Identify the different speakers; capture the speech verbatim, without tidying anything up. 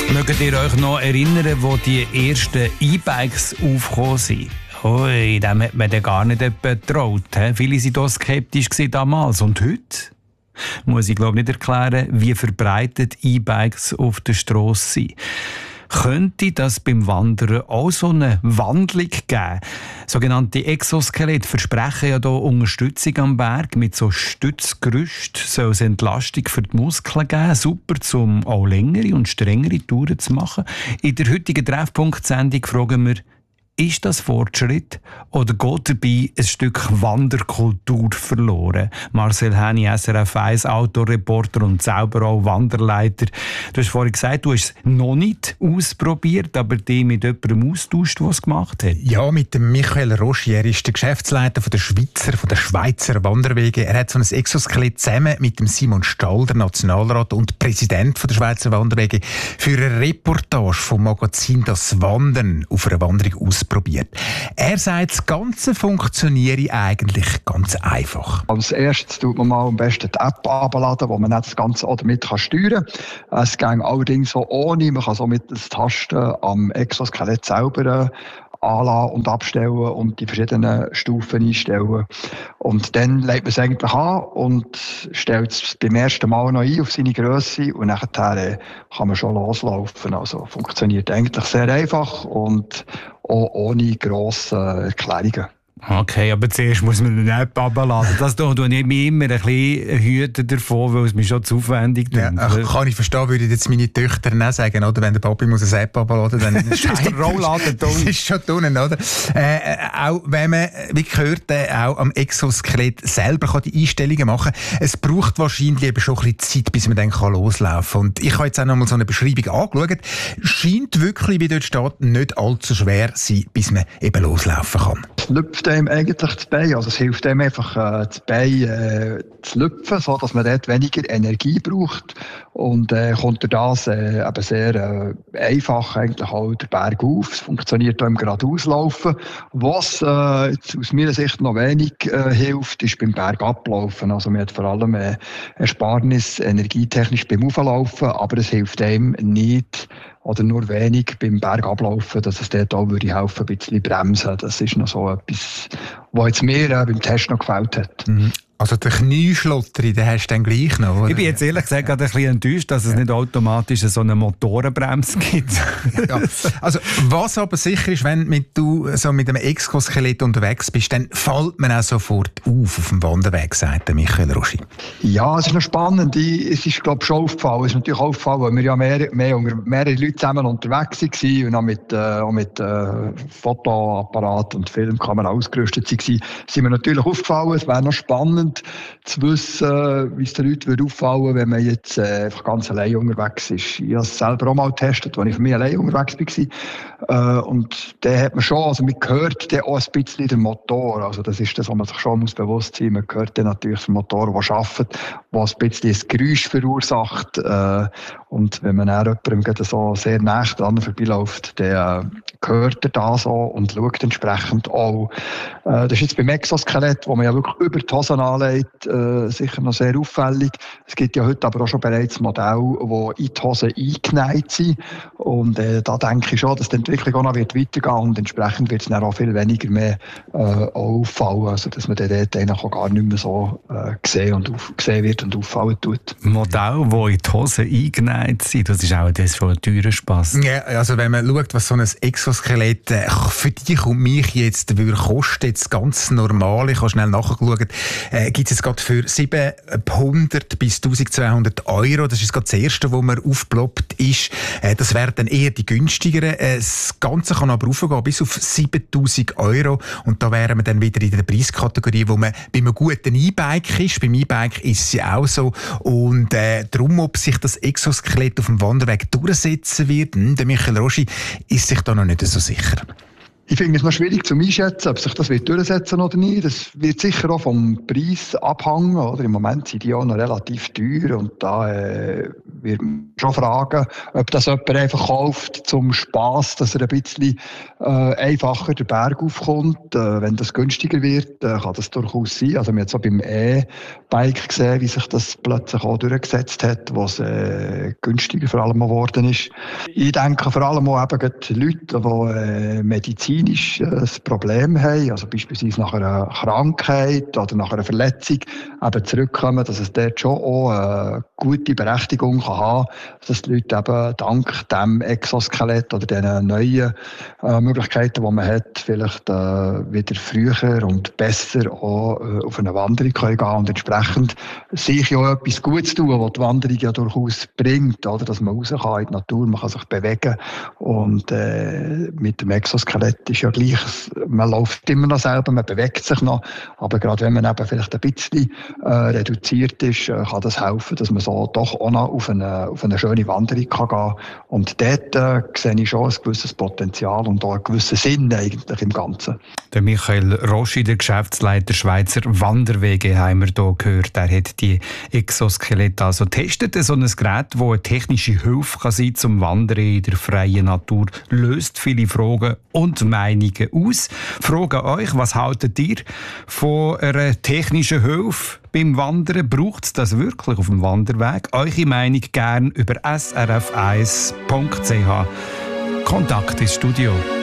Speaker 1: Mögt ihr euch noch erinnern, wo die ersten E-Bikes aufgekommen sind? Ui, dem hat man dann gar nicht getraut. Viele waren hier skeptisch damals. Und heute? Muss ich glaube nicht erklären, wie verbreitet E-Bikes auf der Strasse sind. Könnte das beim Wandern auch so eine Wandlung geben? Sogenannte Exoskelette versprechen ja hier Unterstützung am Berg. Mit so Stützgerüst soll es Entlastung für die Muskeln geben. Super, um auch längere und strengere Touren zu machen. In der heutigen Treffpunkt-Sendung fragen wir, ist das Fortschritt oder geht dabei ein Stück Wanderkultur verloren? Marcel Häni, S R F eins Autoreporter und selber auch Wanderleiter. Du hast vorhin gesagt, du hast es noch nicht ausprobiert, aber dich mit jemandem austauscht, der es gemacht hat.
Speaker 2: Ja, mit dem Michael Roschi. Er ist der Geschäftsleiter von der Schweizer, von der Schweizer Wanderwege. Er hat so ein Exoskelett zusammen mit dem Simon Stahl, der Nationalrat und Präsident von der Schweizer Wanderwege, für eine Reportage vom Magazin «Das Wandern» auf einer Wanderung ausprobiert. Probiert. Er sagt, das Ganze funktioniere eigentlich ganz einfach.
Speaker 3: Als erstes tut man mal am besten die App abladen, wo man das Ganze auch damit steuern kann. Es geht allerdings so ohne. Man kann so mit den Tasten am Exoskelett selber anlassen und abstellen und die verschiedenen Stufen einstellen. Und dann legt man es eigentlich an und stellt es beim ersten Mal noch ein auf seine Grösse und nachher kann man schon loslaufen. Also funktioniert eigentlich sehr einfach und auch ohne grosse Erklärungen.
Speaker 1: Okay, aber zuerst muss man eine App abladen. Das tue ich mich immer ein bisschen hüten davon, weil es mir schon zu aufwendig
Speaker 2: ja, ach, kann ich verstehen, würde jetzt meine Töchter nicht sagen, oder? Wenn der Papi muss eine App abladen, dann ist
Speaker 1: der Rollladen
Speaker 2: das ist schon drinnen, oder? Äh, auch wenn man, wie gehört, äh, auch am Exoskelett selber kann die Einstellungen machen. Es braucht wahrscheinlich eben schon ein bisschen Zeit, bis man dann kann loslaufen kann. Und ich habe jetzt auch noch mal so eine Beschreibung angeschaut. Scheint wirklich, wie dort steht, nicht allzu schwer sein, bis man eben loslaufen kann.
Speaker 3: Es lüpft einem eigentlich das Bein, also es hilft einem einfach, äh, das Bein äh, zu lüpfen, so dass man dort weniger Energie braucht und äh, kommt durch das äh, eben sehr äh, einfach eigentlich auch der Berg auf. Es funktioniert auch im Gradauslaufen. Was äh, jetzt aus meiner Sicht noch wenig äh, hilft, ist beim Bergablaufen. Also man hat vor allem äh, Ersparnis energietechnisch beim Auflaufen, aber es hilft einem nicht oder nur wenig beim Bergablaufen, dass es dort auch würde helfen, ein bisschen bremsen. Das ist noch so etwas, was jetzt mir äh, beim Test noch gefällt hat.
Speaker 2: Mhm. Also den Knieschlotter, den hast du dann gleich noch, oder?
Speaker 1: Ich bin jetzt ehrlich gesagt gerade ein bisschen enttäuscht, dass es ja. nicht automatisch so eine Motorenbremse gibt.
Speaker 2: Ja. Also was aber sicher ist, wenn mit du so mit einem Exoskelett unterwegs bist, dann fällt man auch sofort auf auf dem Wanderweg, sagt der Michael Roschi.
Speaker 3: Ja, es ist noch spannend. Ich, es ist glaube ich schon aufgefallen. Es ist natürlich aufgefallen, weil wir ja mehr, mehr, mehrere Leute zusammen unterwegs waren und auch mit, äh, auch mit äh, Fotoapparat und Filmkamera ausgerüstet waren, sind wir natürlich aufgefallen. Es wäre noch spannend zu wissen, wie es den Leuten auffallen würde, wenn man jetzt äh, einfach ganz allein unterwegs ist. Ich habe es selber auch mal getestet, als ich für mich allein unterwegs war. Äh, und da hat man schon, also man hört dann auch ein bisschen den Motor. Also das ist das, was man sich schon muss bewusst sein muss. Man hört dann natürlich den Motor, der arbeitet, der ein bisschen ein Geräusch verursacht. Äh, und wenn man dann jemandem so sehr nah dran vorbeiläuft, dann äh, hört er das auch und schaut entsprechend auch. Äh, das ist jetzt beim Exoskelett, wo man ja wirklich über die Hosen anlegt, äh, sicher noch sehr auffällig. Es gibt ja heute aber auch schon bereits Modelle, die in die Hosen eingenäht sind. Und äh, da denke ich schon, dass die Entwicklung auch noch wird weitergehen und entsprechend wird es dann auch viel weniger mehr äh, auffallen. Also dass man dann dort eigentlich auch gar nicht mehr so äh, gesehen, und auf, gesehen wird und auffallen tut.
Speaker 1: Modelle, die in die Hosen eingenäht sind, das ist auch das von einem teuren Spass.
Speaker 2: Ja, also wenn man schaut, was so ein Exoskelett äh, für dich und mich jetzt würde kosten, jetzt ganz normal, ich habe schnell nachgeschaut, äh, gibt es jetzt gerade für siebenhundert bis eintausendzweihundert Euro. Das ist gerade das erste, wo man aufgeploppt ist. Äh, das wären dann eher die günstigeren. Äh, das Ganze kann aber raufgehen bis auf siebentausend Euro. Und da wären wir dann wieder in der Preiskategorie, wo man bei einem guten E-Bike ist. Beim E-Bike ist es ja auch so. Und äh, darum, ob sich das Exoskelett auf dem Wanderweg durchsetzen wird, hm, der Michael Roschi ist sich da noch nicht so sicher.
Speaker 3: Ich finde es noch schwierig zu einschätzen, ob sich das wird durchsetzen oder nicht. Das wird sicher auch vom Preis abhängen. Oder? Im Moment sind die auch noch relativ teuer und da äh, wird man schon fragen, ob das jemand einfach kauft zum Spass, dass er ein bisschen äh, einfacher den Berg aufkommt. Äh, wenn das günstiger wird, äh, kann das durchaus sein. Also wir haben jetzt auch beim E-Bike gesehen, wie sich das plötzlich auch durchgesetzt hat, wo es äh, günstiger vor allem geworden ist. Ich denke vor allem auch eben die Leute, die äh, medizinisch ein Problem haben, also beispielsweise nach einer Krankheit oder nach einer Verletzung eben zurückkommen, dass es dort schon auch eine gute Berechtigung kann haben, dass die Leute eben dank dem Exoskelett oder den neuen äh, Möglichkeiten, die man hat, vielleicht äh, wieder früher und besser auch äh, auf eine Wanderung können gehen und entsprechend sich ja etwas Gutes tun, was die Wanderung ja durchaus bringt, oder? Dass man raus kann in die Natur, man kann sich bewegen und äh, mit dem Exoskelett ist ja gleich, man läuft immer noch selber, man bewegt sich noch, aber gerade wenn man eben vielleicht ein bisschen äh, reduziert ist, äh, kann das helfen, dass man so doch auch noch auf eine, auf eine schöne Wanderung kann gehen. Und dort äh, sehe ich schon ein gewisses Potenzial und auch einen gewissen Sinn eigentlich im Ganzen.
Speaker 1: Der Michael Roschi, der Geschäftsleiter Schweizer Wanderwege, haben wir hier gehört. Er hat die Exoskelette also getestet. So ein Gerät, das eine technische Hilfe kann sein zum Wandern in der freien Natur, löst viele Fragen und Meinungen aus. Fragen euch, was haltet ihr von einer technischen Hilfe beim Wandern? Braucht es das wirklich auf dem Wanderweg? Eure Meinung gerne über s r f eins punkt c h. Kontakt ins Studio.